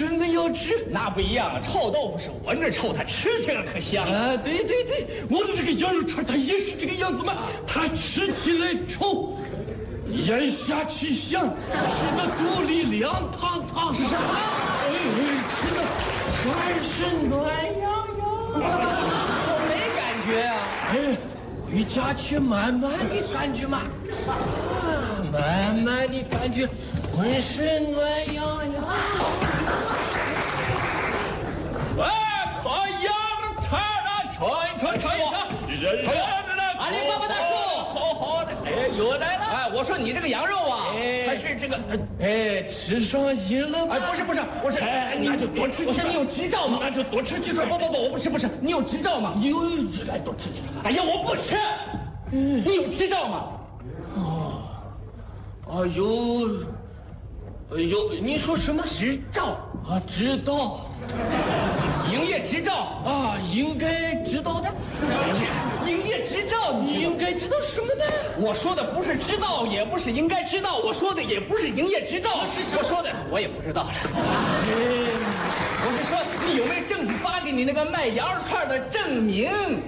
准备要吃。 那不一样啊，臭豆腐是闻着臭，它吃起来可香啊！对，我的这个羊肉串它也是这个样子嘛，它吃起来臭，咽下去香，吃的肚里凉堂堂，是啥？吃的全身暖洋洋。 我没感觉啊。 回家去慢慢的感觉嘛，慢慢的感觉浑身暖洋洋。 烤羊肉串啊，串一串，人阿里巴巴大叔，好的，又来了。我说你这个羊肉啊，还是这个， 吃上瘾了吗？ 不是，我是， 那就多吃几串。 我说你有执照吗？ 那就多吃几串。 不，我不吃，你有执照吗？ 有执照，多吃几串。 哎呀，我不吃。你有执照吗？ 有，你说什么执照啊？知道， 营业执照啊，应该知道的。 营业执照， 你应该知道什么呢？ 我说的不是知道，也不是应该知道，我说的也不是营业执照，我说的我也不知道了。我是说，你有没有政府发给你那个卖羊肉串的证明？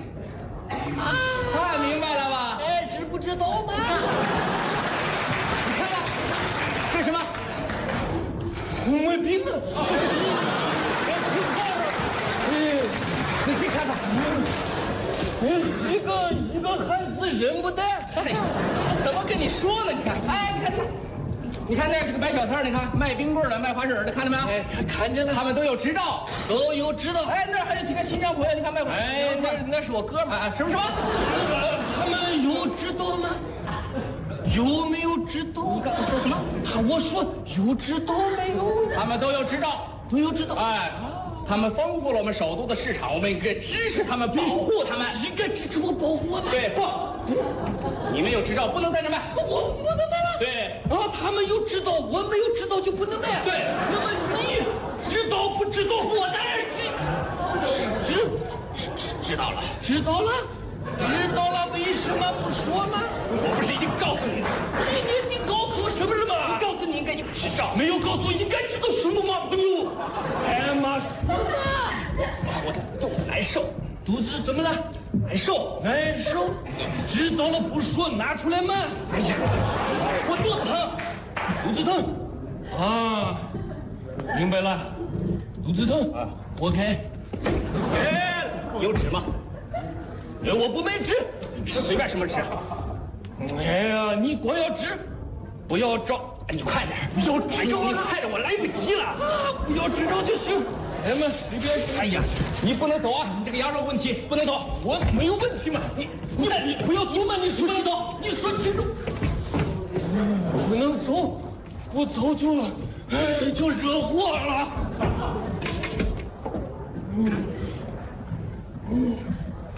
明白了吧？ 是不知道吗？ 你看看，这是什么？ 红卫兵啊！ 仔细看看， 一个汉字认不得。 怎么跟你说呢？你看，你看那是个摆小摊，你看卖冰棍的、卖花生的，看到没有？ 看见了， 他们都有执照， 都有执照。 那儿还有几个新疆朋友，你看卖花生。 那是我哥们儿。 什么？ 他们有执照吗？有没有执照？ 你刚才说什么？ 我说有执照没有？ 他们都有执照， 都有执照。 他们丰富了我们首都的市场，我们应该支持他们，保护他们， 应该支持我保护我们。 对，不，你们有执照不能在这卖， 我不能卖了。 对， 他们有执照，我没有执照就不能卖。 对， 那么你知道不知道？ 我当然知道了， 知道了，为什么不说吗？ 我不是已经告诉你了？ 你告诉我什么？ 我告诉你应该有执照， 没有告诉我应该知道什么吗，朋友？妈说嘛， 我肚子难受。 肚子怎么了？ 难受。 知道了不说，拿出来嘛。 我肚子疼。 明白了，肚子疼活开。 有纸吗？ 我不买纸， 随便什么纸。 你光要纸，不要照。 你快点， 不要执照， 你快点，我来不及了。 不要执照就行。随便。 你不能走啊！你这个羊肉问题不能走。 我没有问题嘛。你不要走嘛！你说清楚，你说清楚。不能走，不走就惹祸了。